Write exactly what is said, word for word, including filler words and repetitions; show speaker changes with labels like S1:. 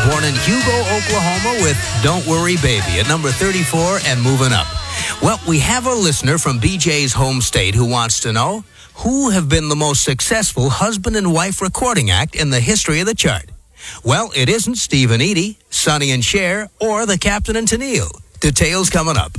S1: born in Hugo, Oklahoma, with Don't Worry Baby at number thirty-four and moving up. Well, we have a listener from B J's home state who wants to know who have been the most successful husband and wife recording act in the history of the chart. Well, it isn't Steve and Edie, Sonny and Cher, or the Captain and Tennille. Details coming up.